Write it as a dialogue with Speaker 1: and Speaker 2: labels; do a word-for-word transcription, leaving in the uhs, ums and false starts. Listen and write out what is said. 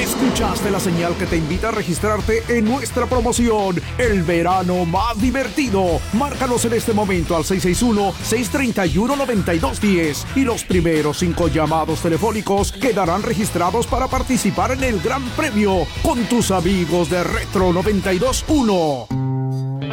Speaker 1: Escuchaste la señal que te invita a registrarte en nuestra promoción, El Verano Más Divertido. Márcanos en este momento al seis seis uno, seis tres uno, nueve dos uno cero y los primeros cinco llamados telefónicos quedarán registrados para participar en el Gran Premio con tus amigos de Retro noventa y dos punto uno.